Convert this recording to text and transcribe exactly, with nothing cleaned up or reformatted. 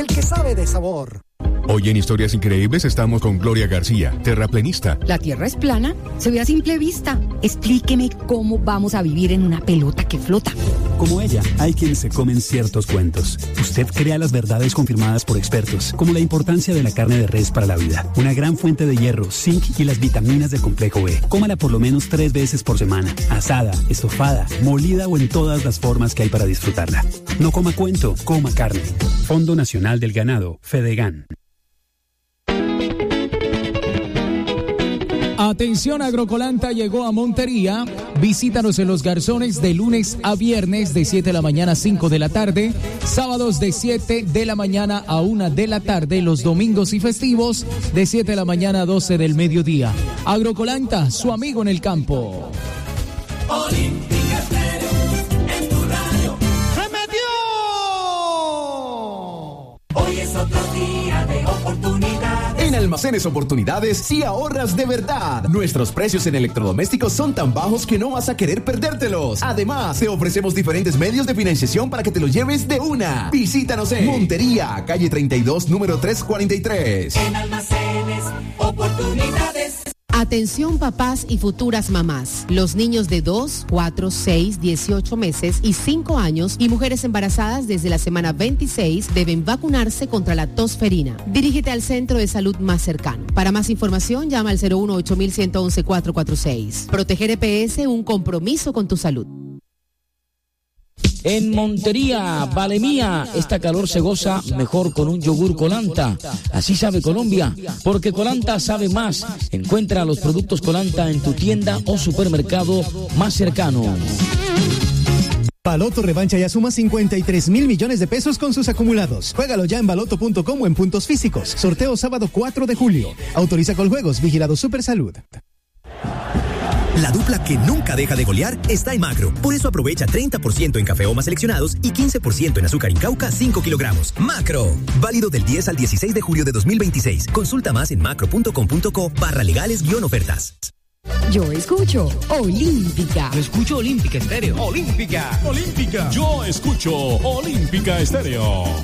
el que sabe de sabor. Hoy en Historias Increíbles estamos con Gloria García, terraplenista. ¿La Tierra es plana? Se ve a simple vista. Explíqueme cómo vamos a vivir en una pelota que flota. Como ella, hay quienes se comen ciertos cuentos. Usted crea las verdades confirmadas por expertos, como la importancia de la carne de res para la vida. Una gran fuente de hierro, zinc y las vitaminas del complejo B. Cómala por lo menos tres veces por semana. Asada, estofada, molida o en todas las formas que hay para disfrutarla. No coma cuento, coma carne. Fondo Nacional del Ganado, Fedegan. Atención, Agrocolanta llegó a Montería. Visítanos en Los Garzones de lunes a viernes de siete de la mañana a cinco de la tarde, sábados de siete de la mañana a una de la tarde, los domingos y festivos de siete de la mañana a doce del mediodía. Agrocolanta, su amigo en el campo. Olímpica Estéreo, en tu radio. ¡Se metió! Hoy es otro día de oportunidad. En Almacenes Oportunidades, sí ahorras de verdad. Nuestros precios en electrodomésticos son tan bajos que no vas a querer perdértelos. Además, te ofrecemos diferentes medios de financiación para que te los lleves de una. Visítanos en Montería, calle treinta y dos, número trescientos cuarenta y tres. En Almacenes Oportunidades. Atención papás y futuras mamás. Los niños de dos, cuatro, seis, dieciocho meses y cinco años y mujeres embarazadas desde la semana veintiséis deben vacunarse contra la tosferina. Dirígete al centro de salud más cercano. Para más información llama al cero uno ocho uno uno uno cuatro cuatro seis. Proteger E P S, un compromiso con tu salud. En Montería, vale mía, esta calor se goza mejor con un yogur Colanta. Así sabe Colombia, porque Colanta sabe más. Encuentra los productos Colanta en tu tienda o supermercado más cercano. Baloto revancha y asuma cincuenta y tres mil millones de pesos con sus acumulados. Juégalo ya en baloto punto com o en puntos físicos. Sorteo sábado cuatro de julio. Autoriza Coljuegos, vigilado Supersalud. La dupla que nunca deja de golear está en Macro. Por eso aprovecha treinta por ciento en cafeomas seleccionados y quince por ciento en azúcar Incauca cinco kilogramos. Macro. Válido del diez al dieciséis de julio de dos mil veintiséis. Consulta más en macro punto com punto co barra legales guión ofertas. Yo escucho Olímpica. Yo escucho Olímpica Estéreo. Olímpica. Olímpica. Yo escucho Olímpica Estéreo.